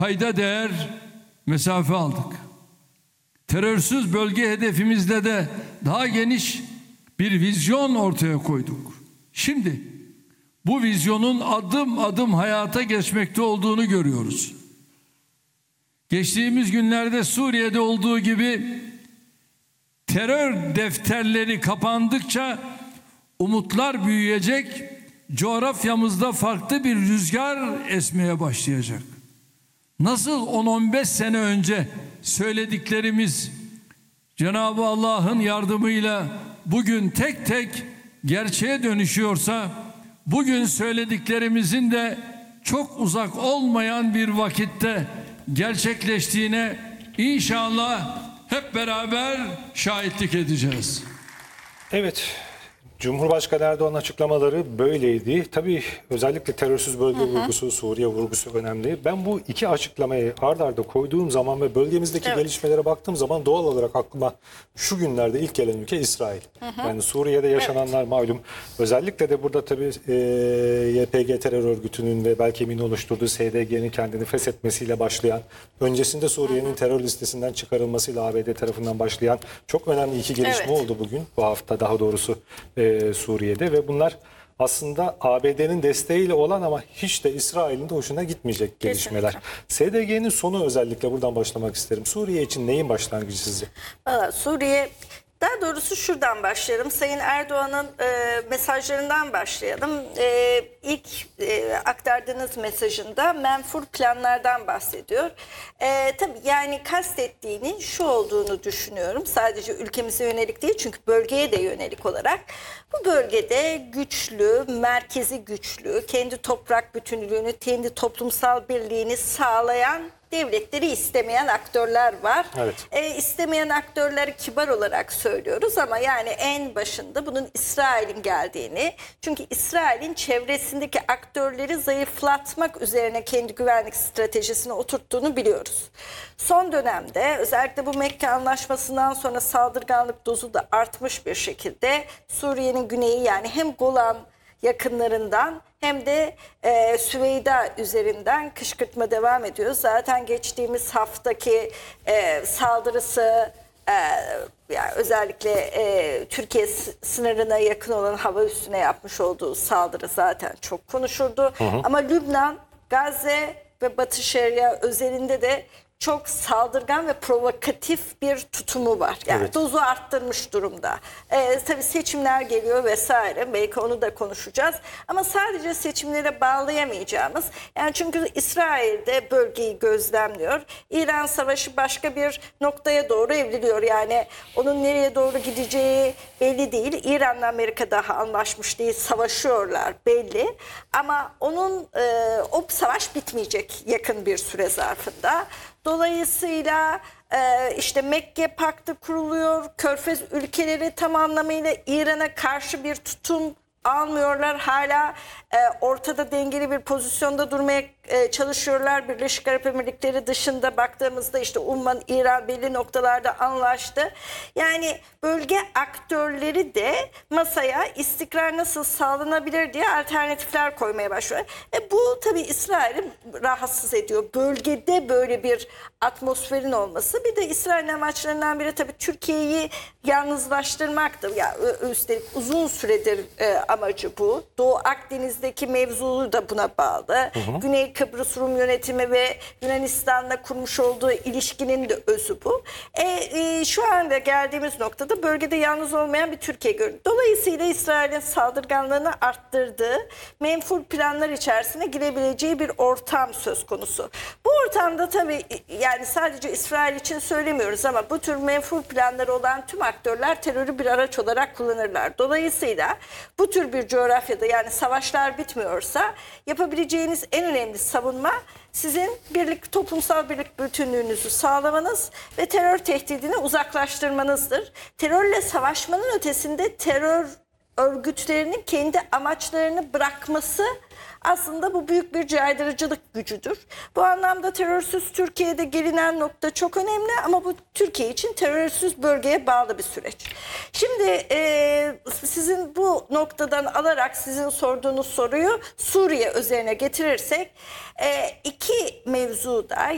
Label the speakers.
Speaker 1: kayda değer mesafe aldık. Terörsüz bölge hedefimizde de daha geniş bir vizyon ortaya koyduk. Şimdi bu vizyonun adım adım hayata geçmekte olduğunu görüyoruz. Geçtiğimiz günlerde Suriye'de olduğu gibi terör defterleri kapandıkça umutlar büyüyecek, coğrafyamızda farklı bir rüzgar esmeye başlayacak. Nasıl 10-15 sene önce söylediklerimiz Cenab-ı Allah'ın yardımıyla bugün tek tek gerçeğe dönüşüyorsa, bugün söylediklerimizin de çok uzak olmayan bir vakitte gerçekleştiğine inşallah hep beraber şahitlik edeceğiz.
Speaker 2: Evet, Cumhurbaşkanı Erdoğan'ın açıklamaları böyleydi. Tabii özellikle terörsüz bölge vurgusu, Suriye vurgusu önemli. Ben bu iki açıklamayı ard arda koyduğum zaman ve bölgemizdeki gelişmelere baktığım zaman doğal olarak aklıma şu günlerde ilk gelen ülke İsrail. Yani Suriye'de yaşananlar malum. Özellikle de burada tabii YPG terör örgütünün ve belki emin oluşturduğu SDG'nin kendini feshetmesiyle başlayan, öncesinde Suriye'nin terör listesinden çıkarılmasıyla ABD tarafından başlayan çok önemli iki gelişme oldu bugün. Bu hafta daha doğrusu Suriye'de ve bunlar aslında ABD'nin desteğiyle olan ama hiç de İsrail'in de hoşuna gitmeyecek gelişmeler. SDG'nin sonu özellikle buradan başlamak isterim. Suriye için neyin başlangıcı sizce?
Speaker 3: Suriye, daha doğrusu şuradan başlayalım. Sayın Erdoğan'ın mesajlarından başlayalım. İlk aktardığınız mesajında menfur planlardan bahsediyor. Tabii yani kastettiğinin şu olduğunu düşünüyorum. Sadece ülkemize yönelik değil, çünkü bölgeye de yönelik olarak. Bu bölgede güçlü, merkezi güçlü, kendi toprak bütünlüğünü, kendi toplumsal birliğini sağlayan devletleri istemeyen aktörler var. İstemeyen aktörleri kibar olarak söylüyoruz ama yani en başında bunun İsrail'in geldiğini, çünkü İsrail'in çevresindeki aktörleri zayıflatmak üzerine kendi güvenlik stratejisini oturttuğunu biliyoruz. Son dönemde özellikle bu Mekke Anlaşması'ndan sonra saldırganlık dozu da artmış bir şekilde Suriye'nin güneyi, yani hem Golan yakınlarından hem de Süveyda üzerinden kışkırtma devam ediyor. Zaten geçtiğimiz haftaki saldırısı yani özellikle Türkiye sınırına yakın olan hava üssüne yapmış olduğu saldırı zaten çok konuşuldu. Ama Lübnan, Gazze ve Batı Şeria özelinde de çok saldırgan ve provokatif bir tutumu var. Yani dozu arttırmış durumda. Tabii seçimler geliyor vesaire. Belki onu da konuşacağız. Ama sadece seçimlere bağlayamayacağımız. Yani çünkü İsrail de bölgeyi gözlemliyor. İran savaşı başka bir noktaya doğru evriliyor. Yani onun nereye doğru gideceği belli değil. İran'la Amerika daha anlaşmış değil. Savaşıyorlar belli. Ama onun o savaş bitmeyecek yakın bir süre zarfında. Dolayısıyla işte Mekke Paktı kuruluyor. Körfez ülkeleri tam anlamıyla İran'a karşı bir tutum almıyorlar. Hala ortada dengeli bir pozisyonda durmaya çalışıyorlar. Birleşik Arap Emirlikleri dışında baktığımızda işte Umman, İran belli noktalarda anlaştı. Yani bölge aktörleri de masaya istikrar nasıl sağlanabilir diye alternatifler koymaya başlıyor. Bu tabii İsrail'i rahatsız ediyor. Bölgede böyle bir atmosferin olması. Bir de İsrail'in amaçlarından biri tabii Türkiye'yi yalnızlaştırmaktır. Ya üstelik uzun süredir amacı bu. Doğu Akdeniz'deki mevzu da buna bağlı. Güney Kıbrıs Rum yönetimi ve Yunanistan'la kurmuş olduğu ilişkinin de özü bu. Şu anda geldiğimiz noktada bölgede yalnız olmayan bir Türkiye görünüyor. Dolayısıyla İsrail'in saldırganlığını arttırdığı, menfur planlar içerisine girebileceği bir ortam söz konusu. Bu ortamda tabii yani sadece İsrail için söylemiyoruz ama bu tür menfur planları olan tüm aktörler terörü bir araç olarak kullanırlar. Dolayısıyla bu tür bir coğrafyada, yani savaşlar bitmiyorsa yapabileceğiniz en önemli savunma sizin toplumsal birlik bütünlüğünüzü sağlamanız ve terör tehdidini uzaklaştırmanızdır. Terörle savaşmanın ötesinde terör örgütlerinin kendi amaçlarını bırakması, aslında bu büyük bir caydırıcılık gücüdür. Bu anlamda terörsüz Türkiye'de gelinen nokta çok önemli ama bu Türkiye için terörsüz bölgeye bağlı bir süreç. Şimdi sizin bu noktadan alarak sizin sorduğunuz soruyu Suriye üzerine getirirsek iki mevzuda,